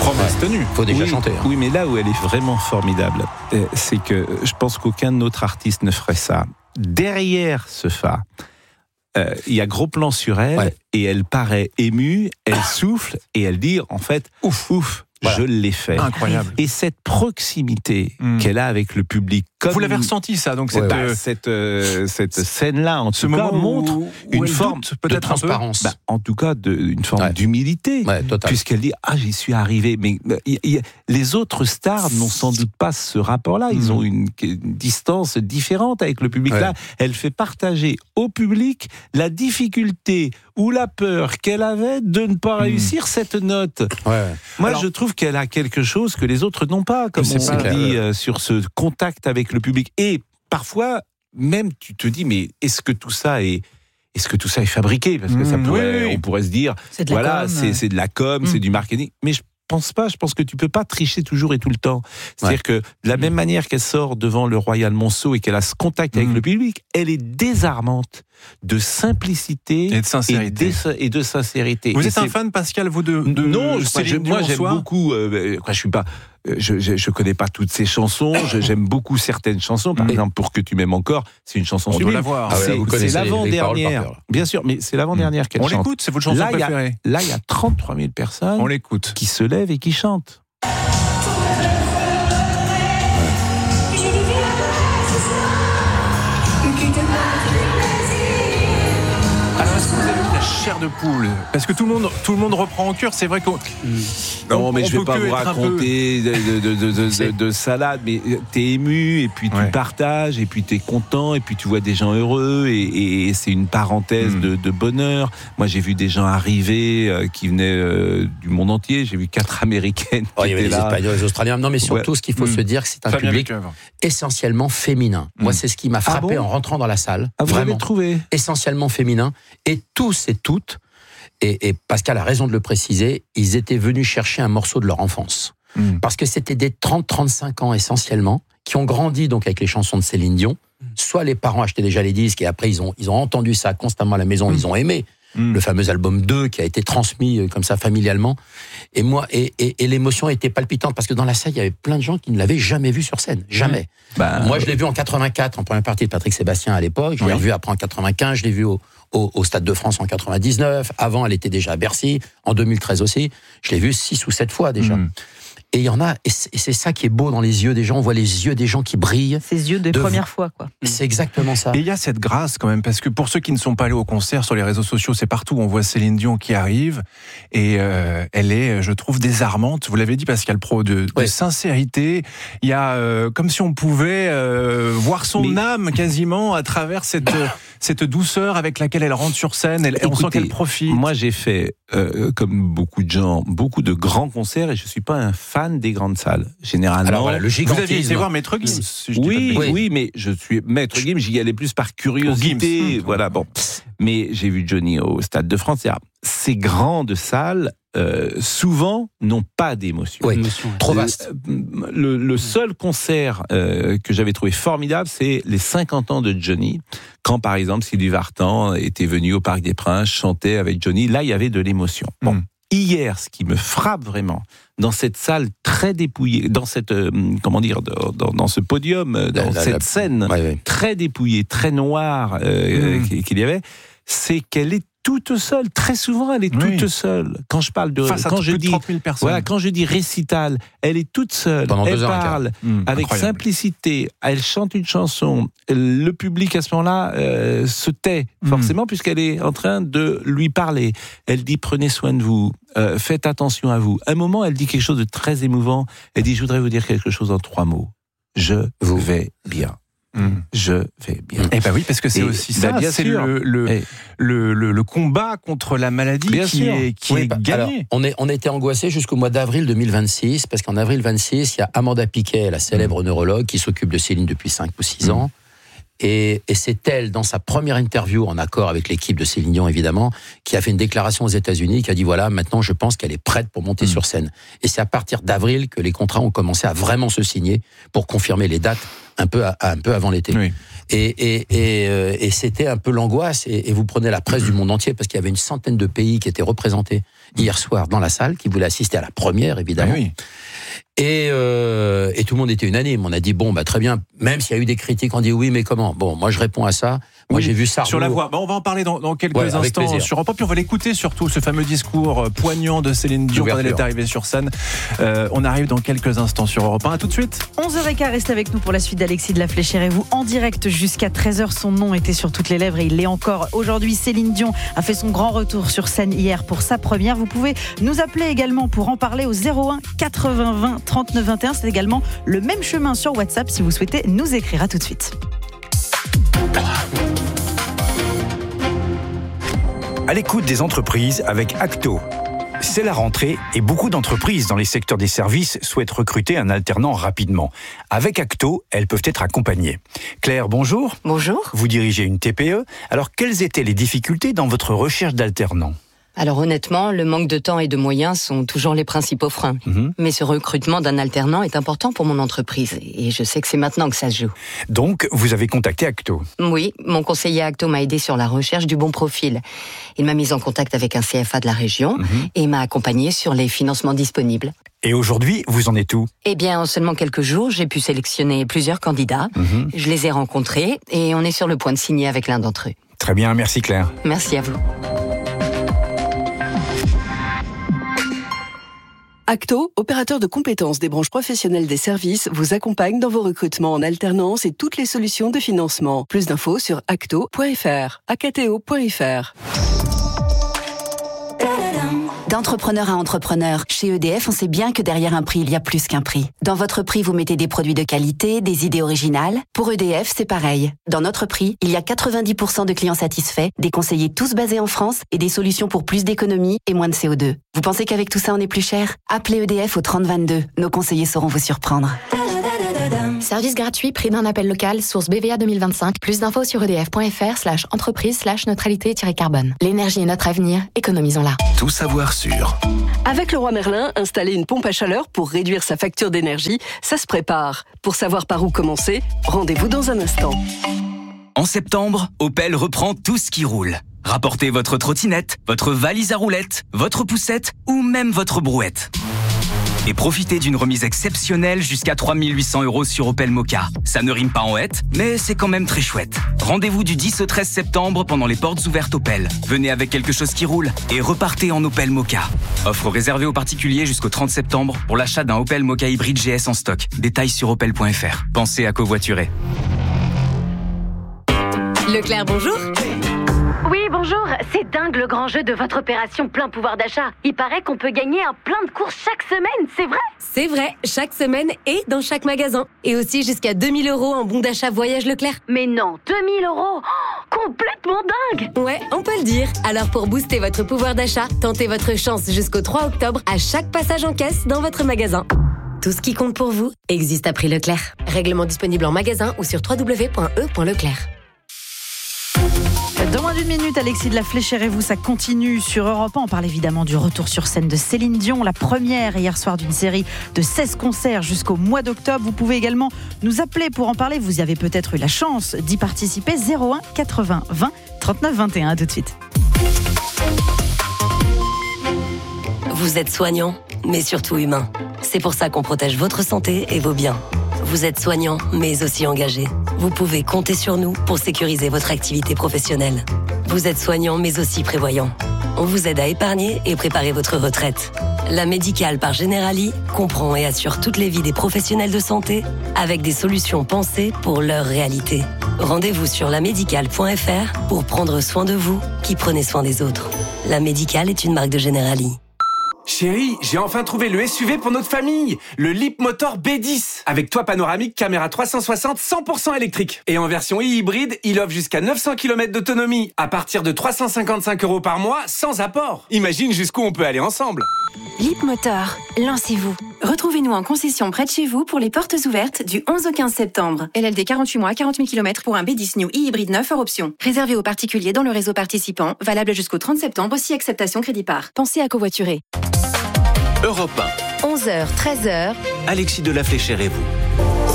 Promesse tenue. Faut déjà chanter. Oui, mais là où elle est vraiment formidable, c'est que je pense qu'aucun autre artiste ne ferait ça. Derrière ce fa, il y a gros plan sur elle, et elle paraît émue, elle souffle, et elle dit, en fait, ouf. Voilà. Je l'ai fait. Incroyable. Et cette proximité qu'elle a avec le public, comme vous l'avez ressenti ça, donc cette scène-là, en tout cas, montre une forme peut-être de transparence. En tout cas, une forme d'humilité, puisqu'elle dit j'y suis arrivé. Mais les autres stars n'ont sans doute pas ce rapport-là. Ils ont une distance différente avec le public. Là, elle fait partager au public la difficulté ou la peur qu'elle avait de ne pas réussir cette note. Moi, je trouve qu'elle a quelque chose que les autres n'ont pas, comme on dit, sur ce contact avec le public. Et parfois, même, tu te dis, mais est-ce que tout ça est fabriqué? Parce que ça on pourrait se dire, c'est de la com, c'est du marketing. Mais je pense pas. Je pense que tu peux pas tricher toujours et tout le temps. C'est-à-dire que de la même manière qu'elle sort devant le Royal Monceau et qu'elle a ce contact avec le public, elle est désarmante de simplicité et de sincérité. Et de sincérité. Vous êtes un fan, Pascal, vous de Non, Céline Dion, moi j'aime beaucoup. Je suis pas. Je connais pas toutes ses chansons. J'aime beaucoup certaines chansons. Par exemple, Pour que tu m'aimes encore, c'est une chanson sublime. On doit la voir. C'est l'avant-dernière. Bien sûr, mais c'est l'avant-dernière qu'elle chante. On l'écoute, c'est votre chanson préférée. Là, il y a 33 000 personnes. On l'écoute. Qui se lèvent et qui chantent. Chair de poule, parce que tout le monde reprend en cœur. C'est vrai qu'on. Non, mais je vais pas vous raconter de salade, mais t'es ému et puis tu partages et puis t'es content et puis tu vois des gens heureux et c'est une parenthèse de bonheur. Moi, j'ai vu des gens arriver qui venaient du monde entier. J'ai vu 4 Américaines. Il y avait les Espagnols, les Australiens. Non, mais surtout, ce qu'il faut se dire, c'est un public essentiellement féminin. Moi, c'est ce qui m'a frappé en rentrant dans la salle. Vous l'avez trouvé essentiellement féminin, et tous et toutes, et Pascal a raison de le préciser, ils étaient venus chercher un morceau de leur enfance. Parce que c'était des 30-35 ans essentiellement, qui ont grandi donc avec les chansons de Céline Dion. Soit les parents achetaient déjà les disques, et après ils ont entendu ça constamment à la maison, ils ont aimé. Le fameux album 2 qui a été transmis comme ça familialement. Et moi, et l'émotion était palpitante parce que dans la salle, il y avait plein de gens qui ne l'avaient jamais vu sur scène. Jamais. Moi, je l'ai vu en 84, en première partie de Patrick Sébastien à l'époque. Je l'ai revu après en 95. Je l'ai vu au Stade de France en 99. Avant, elle était déjà à Bercy. En 2013 aussi. Je l'ai vu 6 ou 7 fois déjà. Et il y en a, et c'est ça qui est beau dans les yeux des gens. On voit les yeux des gens qui brillent. Ces yeux de première fois, quoi. C'est exactement ça. Et il y a cette grâce quand même, parce que pour ceux qui ne sont pas allés au concert, sur les réseaux sociaux, c'est partout. On voit Céline Dion qui arrive, et elle est, je trouve, désarmante. Vous l'avez dit, Pascal Praud, de sincérité. Il y a comme si on pouvait voir son âme quasiment à travers cette douceur avec laquelle elle rentre sur scène. On sent qu'elle profite. Moi, j'ai fait, comme beaucoup de gens, beaucoup de grands concerts, et je suis pas un fan des grandes salles. Généralement. Alors voilà, le gigantisme. Vous aviez été voir Maître Gims. Oui, mais je suis Maître Gims, j'y allais plus par curiosité. Voilà, bon. Mais j'ai vu Johnny au Stade de France. Ces grandes salles, souvent, n'ont pas d'émotion. Trop vaste. Le seul concert que j'avais trouvé formidable, c'est les 50 ans de Johnny. Quand, par exemple, Sylvie Vartan était venue au Parc des Princes, chantait avec Johnny. Là, il y avait de l'émotion. Bon. Hier, ce qui me frappe vraiment, dans cette salle très dépouillée, dans cette, dans ce podium, dans cette scène très dépouillée, très noire qu'il y avait, c'est qu'elle est toute seule. Très souvent, elle est toute seule. Quand je parle de, quand je dis récital, elle est toute seule. Pendant elle 2 heures parle avec simplicité. Elle chante une chanson. Le public à ce moment-là se tait forcément puisqu'elle est en train de lui parler. Elle dit prenez soin de vous, faites attention à vous. À un moment, elle dit quelque chose de très émouvant. Elle dit je voudrais vous dire quelque chose en 3 mots. Je vais bien. Je vais bien. Eh ben oui, parce que c'est aussi ça, c'est le combat contre la maladie qui est gagné. Alors, on était angoissés jusqu'au mois d'avril 2026, parce qu'en avril 26, il y a Amanda Piquet, la célèbre neurologue, qui s'occupe de Céline depuis 5 ou 6 ans. Et c'est elle, dans sa première interview, en accord avec l'équipe de Céline Dion, évidemment, qui a fait une déclaration aux États-Unis, qui a dit voilà, maintenant je pense qu'elle est prête pour monter sur scène. Et c'est à partir d'avril que les contrats ont commencé à vraiment se signer pour confirmer les dates un peu avant l'été. Oui. Et c'était un peu l'angoisse. Et vous prenez la presse du monde entier, parce qu'il y avait une centaine de pays qui étaient représentés hier soir dans la salle, qui voulaient assister à la première, évidemment. Oui. Et tout le monde était unanime. On a dit, très bien, même s'il y a eu des critiques, on dit oui, mais comment ? Bon, moi je réponds à ça. Moi j'ai vu ça. Sur la voie. On va en parler dans quelques instants sur Europe 1. Puis on va l'écouter surtout, ce fameux discours poignant de Céline Dion quand elle est arrivée sur scène. On arrive dans quelques instants sur Europe 1. À tout de suite. 11h15, restez avec nous pour la suite d'Alexis de la Fléchère et vous en direct jusqu'à 13h. Son nom était sur toutes les lèvres et il l'est encore. Aujourd'hui, Céline Dion a fait son grand retour sur scène hier pour sa première. Vous pouvez nous appeler également pour en parler au 01 80 20 39 21. C'est également le même chemin sur WhatsApp si vous souhaitez nous écrire. À tout de suite. À l'écoute des entreprises avec Acto. C'est la rentrée et beaucoup d'entreprises dans les secteurs des services souhaitent recruter un alternant rapidement. Avec Acto, elles peuvent être accompagnées. Claire, bonjour. Bonjour. Vous dirigez une TPE. Alors, quelles étaient les difficultés dans votre recherche d'alternants ? Alors honnêtement, le manque de temps et de moyens sont toujours les principaux freins. Mais ce recrutement d'un alternant est important pour mon entreprise et je sais que c'est maintenant que ça se joue. Donc, vous avez contacté Acto ? Oui, mon conseiller Acto m'a aidé sur la recherche du bon profil. Il m'a mise en contact avec un CFA de la région et m'a accompagné sur les financements disponibles. Et aujourd'hui, vous en êtes où ? Eh bien, en seulement quelques jours, j'ai pu sélectionner plusieurs candidats. Je les ai rencontrés et on est sur le point de signer avec l'un d'entre eux. Très bien, merci Claire. Merci à vous. Acto, opérateur de compétences des branches professionnelles des services, vous accompagne dans vos recrutements en alternance et toutes les solutions de financement. Plus d'infos sur acto.fr, acto.fr. D'entrepreneur à entrepreneur, chez EDF, on sait bien que derrière un prix, il y a plus qu'un prix. Dans votre prix, vous mettez des produits de qualité, des idées originales. Pour EDF, c'est pareil. Dans notre prix, il y a 90% de clients satisfaits, des conseillers tous basés en France et des solutions pour plus d'économies et moins de CO2. Vous pensez qu'avec tout ça, on est plus cher ? Appelez EDF au 3022. Nos conseillers sauront vous surprendre. Service gratuit, prix d'un appel local, source BVA 2025. Plus d'infos sur edf.fr/entreprise/neutralité-carbone. L'énergie est notre avenir, économisons-la. Tout savoir sur. Avec Leroy Merlin, installer une pompe à chaleur pour réduire sa facture d'énergie, ça se prépare. Pour savoir par où commencer, rendez-vous dans un instant. En septembre, Opel reprend tout ce qui roule. Rapportez votre trottinette, votre valise à roulettes, votre poussette ou même votre brouette. Et profitez d'une remise exceptionnelle jusqu'à 3 800 € sur Opel Mokka. Ça ne rime pas en hête, mais c'est quand même très chouette. Rendez-vous du 10 au 13 septembre pendant les portes ouvertes Opel. Venez avec quelque chose qui roule et repartez en Opel Mokka. Offre réservée aux particuliers jusqu'au 30 septembre pour l'achat d'un Opel Mokka hybride GS en stock. Détails sur opel.fr. Pensez à covoiturer. Leclerc, bonjour. Oui, bonjour. C'est dingue le grand jeu de votre opération plein pouvoir d'achat. Il paraît qu'on peut gagner un plein de courses chaque semaine, c'est vrai ? C'est vrai, chaque semaine et dans chaque magasin. Et aussi jusqu'à 2000 € en bon d'achat voyage Leclerc. Mais non, 2000 €, complètement dingue. Ouais, on peut le dire. Alors pour booster votre pouvoir d'achat, tentez votre chance jusqu'au 3 octobre à chaque passage en caisse dans votre magasin. Tout ce qui compte pour vous existe à prix Leclerc. Règlement disponible en magasin ou sur www.e.leclerc. Dans moins d'une minute, Alexis de la Fléchère et vous, ça continue sur Europe 1. On parle évidemment du retour sur scène de Céline Dion, la première hier soir d'une série de 16 concerts jusqu'au mois d'octobre. Vous pouvez également nous appeler pour en parler. Vous y avez peut-être eu la chance d'y participer. 01 80 20 39 21. À tout de suite. Vous êtes soignant, mais surtout humain. C'est pour ça qu'on protège votre santé et vos biens. Vous êtes soignant, mais aussi engagé. Vous pouvez compter sur nous pour sécuriser votre activité professionnelle. Vous êtes soignant, mais aussi prévoyant. On vous aide à épargner et préparer votre retraite. La Médicale par Generali comprend et assure toutes les vies des professionnels de santé avec des solutions pensées pour leur réalité. Rendez-vous sur lamédicale.fr pour prendre soin de vous qui prenez soin des autres. La Médicale est une marque de Generali. Chérie, j'ai enfin trouvé le SUV pour notre famille, le Leapmotor B10, avec toit panoramique, caméra 360, 100% électrique. Et en version e-hybride, il offre jusqu'à 900 km d'autonomie, à partir de 355 € par mois, sans apport. Imagine jusqu'où on peut aller ensemble. Leapmotor, lancez-vous. Retrouvez-nous en concession près de chez vous pour les portes ouvertes du 11 au 15 septembre. LLD 48 mois, 40 000 km pour un B10 New e-hybride 9 hors option. Réservé aux particuliers dans le réseau participant, valable jusqu'au 30 septembre si acceptation crédit par. Pensez à covoiturer. Europe 1. 11h, 13h. 1. Alexis de la Fléchère et vous.